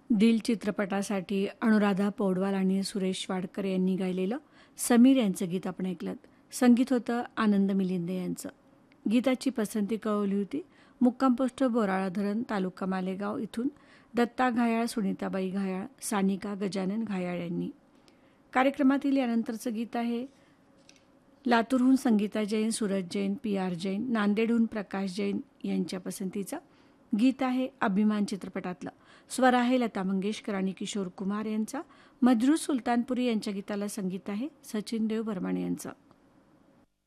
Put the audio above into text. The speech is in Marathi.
दिल चित्रपटासाठी अनुराधा पौडवाल आणि सुरेश वाडकर यांनी गायलेलं समीर यांचं गीत आपण ऐकलं. संगीत होतं आनंद मिलिंदे यांचं. गीताची पसंती कळवली होती मुक्काम पोस्ट बोराळा धरण, तालुका मालेगाव इथून दत्ता घायाळ, सुनीताबाई घायाळ, सानिका गजानन घायाळ यांनी. कार्यक्रमातील यानंतरचं गीत आहे लातूरहून संगीता जैन, सूरज जैन, पी आर जैन, नांदेडहून प्रकाश जैन यांच्या पसंतीचं गीत आहे अभिमान चित्रपटातलं. स्वर आहे लता मंगेशकर आणि किशोर कुमार यांचा. मजरू सुलतानपुरी यांच्या गीताला संगीत आहे सचिन देव बर्मन यांचं.